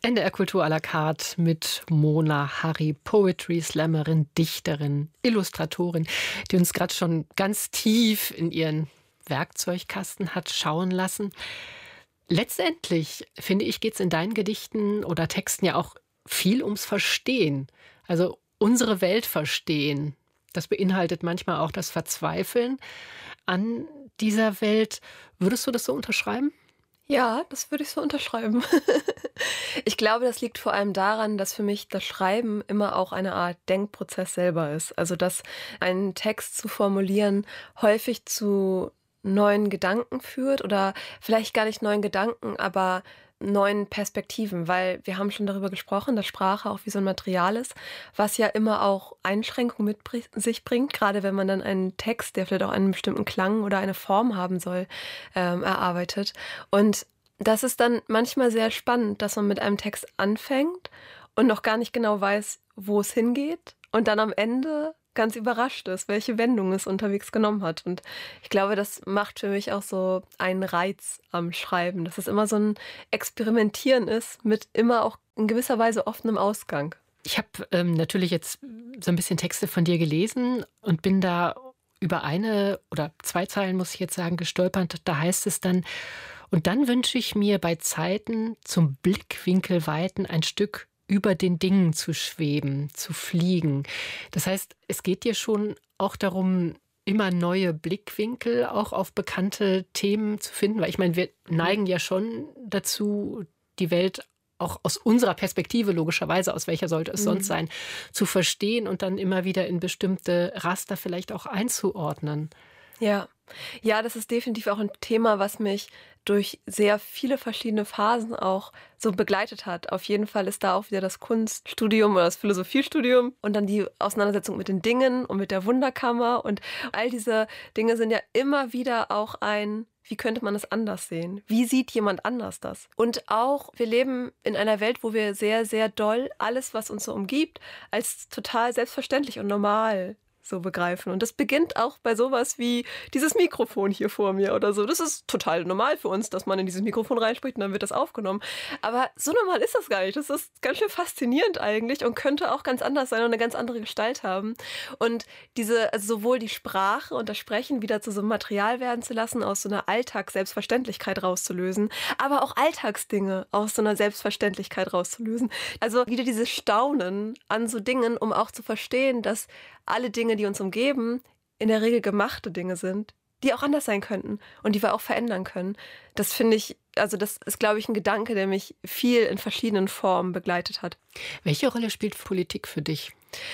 NDR Kultur à la carte mit Mona Harry, Poetry Slammerin, Dichterin, Illustratorin, die uns gerade schon ganz tief in ihren Werkzeugkasten hat schauen lassen. Letztendlich, finde ich, geht es in deinen Gedichten oder Texten ja auch viel ums Verstehen. Also unsere Welt verstehen. Das beinhaltet manchmal auch das Verzweifeln an dieser Welt. Würdest du das so unterschreiben? Ja, das würde ich so unterschreiben. Ich glaube, das liegt vor allem daran, dass für mich das Schreiben immer auch eine Art Denkprozess selber ist. Also, dass einen Text zu formulieren häufig zu neuen Gedanken führt oder vielleicht gar nicht neuen Gedanken, aber neuen Perspektiven, weil wir haben schon darüber gesprochen, dass Sprache auch wie so ein Material ist, was ja immer auch Einschränkungen mit sich bringt, gerade wenn man dann einen Text, der vielleicht auch einen bestimmten Klang oder eine Form haben soll, erarbeitet. Und das ist dann manchmal sehr spannend, dass man mit einem Text anfängt und noch gar nicht genau weiß, wo es hingeht und dann am Ende ganz überrascht ist, welche Wendung es unterwegs genommen hat. Und ich glaube, das macht für mich auch so einen Reiz am Schreiben, dass es immer so ein Experimentieren ist mit immer auch in gewisser Weise offenem Ausgang. Ich habe natürlich jetzt so ein bisschen Texte von dir gelesen und bin da über eine oder zwei Zeilen, muss ich jetzt sagen, gestolpert. Da heißt es dann: Und dann wünsche ich mir bei Zeiten zum Blickwinkel weiten ein Stück über den Dingen zu schweben, zu fliegen. Das heißt, es geht dir schon auch darum, immer neue Blickwinkel auch auf bekannte Themen zu finden, weil ich meine, wir neigen ja schon dazu, die Welt auch aus unserer Perspektive, logischerweise, aus welcher sollte es sonst sein, zu verstehen und dann immer wieder in bestimmte Raster vielleicht auch einzuordnen. Ja. Ja, das ist definitiv auch ein Thema, was mich durch sehr viele verschiedene Phasen auch so begleitet hat. Auf jeden Fall ist da auch wieder das Kunststudium oder das Philosophiestudium und dann die Auseinandersetzung mit den Dingen und mit der Wunderkammer und all diese Dinge sind ja immer wieder auch wie könnte man es anders sehen? Wie sieht jemand anders das? Und auch, wir leben in einer Welt, wo wir sehr, sehr doll alles, was uns so umgibt, als total selbstverständlich und normal so begreifen. Und das beginnt auch bei sowas wie dieses Mikrofon hier vor mir oder so. Das ist total normal für uns, dass man in dieses Mikrofon reinspricht und dann wird das aufgenommen. Aber so normal ist das gar nicht. Das ist ganz schön faszinierend eigentlich und könnte auch ganz anders sein und eine ganz andere Gestalt haben. Und also sowohl die Sprache und das Sprechen wieder zu so einem Material werden zu lassen, aus so einer Alltagsselbstverständlichkeit rauszulösen, aber auch Alltagsdinge aus so einer Selbstverständlichkeit rauszulösen. Also wieder dieses Staunen an so Dingen, um auch zu verstehen, dass alle Dinge, die uns umgeben, in der Regel gemachte Dinge sind, die auch anders sein könnten und die wir auch verändern können. Das finde ich, also das ist, glaube ich, ein Gedanke, der mich viel in verschiedenen Formen begleitet hat. Welche Rolle spielt Politik für dich?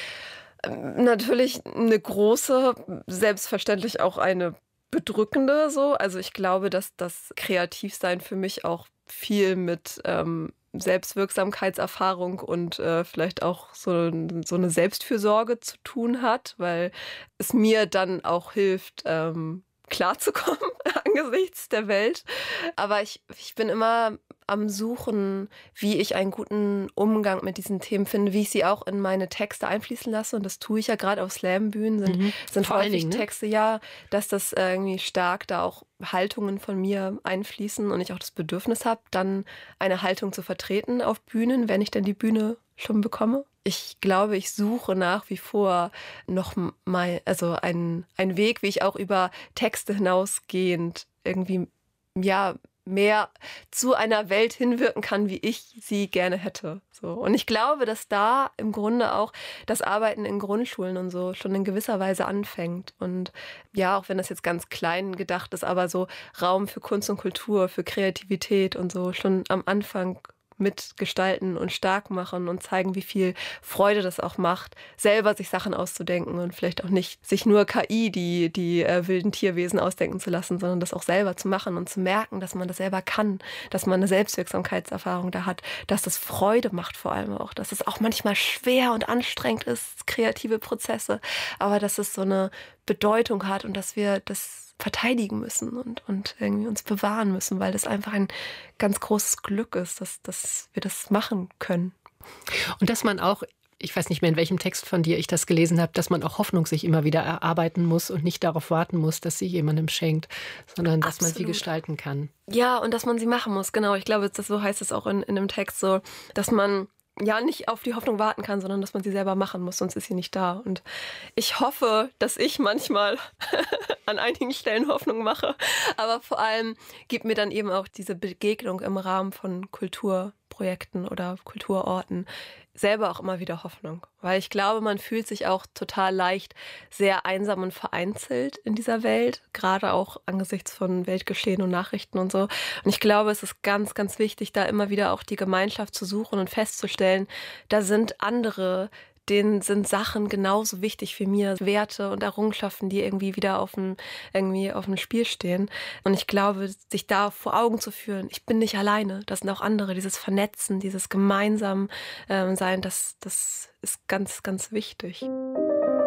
Natürlich eine große, selbstverständlich auch eine bedrückende so. Also ich glaube, dass das Kreativsein für mich auch viel mit Selbstwirksamkeitserfahrung und vielleicht auch so eine Selbstfürsorge zu tun hat, weil es mir dann auch hilft, klarzukommen angesichts der Welt. Aber ich bin immer am Suchen, wie ich einen guten Umgang mit diesen Themen finde, wie ich sie auch in meine Texte einfließen lasse. Und das tue ich ja gerade auf Slam-Bühnen, sind Vor allen häufig Dingen, ne? Texte, ja, dass das irgendwie stark da auch Haltungen von mir einfließen und ich auch das Bedürfnis habe, dann eine Haltung zu vertreten auf Bühnen, wenn ich denn die Bühne schon bekomme. Ich glaube, ich suche nach wie vor noch mal, also einen Weg, wie ich auch über Texte hinausgehend irgendwie, ja, mehr zu einer Welt hinwirken kann, wie ich sie gerne hätte. So. Und ich glaube, dass da im Grunde auch das Arbeiten in Grundschulen und so schon in gewisser Weise anfängt. Und ja, auch wenn das jetzt ganz klein gedacht ist, aber so Raum für Kunst und Kultur, für Kreativität und so schon am Anfang mitgestalten und stark machen und zeigen, wie viel Freude das auch macht, selber sich Sachen auszudenken und vielleicht auch nicht sich nur KI, die wilden Tierwesen ausdenken zu lassen, sondern das auch selber zu machen und zu merken, dass man das selber kann, dass man eine Selbstwirksamkeitserfahrung da hat, dass das Freude macht vor allem auch, dass es auch manchmal schwer und anstrengend ist, kreative Prozesse, aber dass es so eine Bedeutung hat und dass wir das verteidigen müssen und irgendwie uns bewahren müssen, weil das einfach ein ganz großes Glück ist, dass wir das machen können. Und dass man auch ich weiß nicht mehr, in welchem Text von dir ich das gelesen habe, dass man auch Hoffnung sich immer wieder erarbeiten muss und nicht darauf warten muss, dass sie jemandem schenkt, sondern dass man sie Absolut. gestalten kann. Ja, und dass man sie machen muss, genau. Ich glaube, so heißt es auch in dem Text so, dass man ja nicht auf die Hoffnung warten kann, sondern dass man sie selber machen muss, sonst ist sie nicht da. Und ich hoffe, dass ich manchmal an einigen Stellen Hoffnung mache, aber vor allem gibt mir dann eben auch diese Begegnung im Rahmen von Kulturprojekten oder Kulturorten selber auch immer wieder Hoffnung. Weil ich glaube, man fühlt sich auch total leicht sehr einsam und vereinzelt in dieser Welt, gerade auch angesichts von Weltgeschehen und Nachrichten und so. Und ich glaube, es ist ganz, ganz wichtig, da immer wieder auch die Gemeinschaft zu suchen und festzustellen, da sind andere, denen sind Sachen genauso wichtig wie mir, Werte und Errungenschaften, die irgendwie wieder irgendwie auf dem Spiel stehen. Und ich glaube, sich da vor Augen zu führen, ich bin nicht alleine, das sind auch andere, dieses Vernetzen, dieses gemeinsam sein, das ist ganz, ganz wichtig.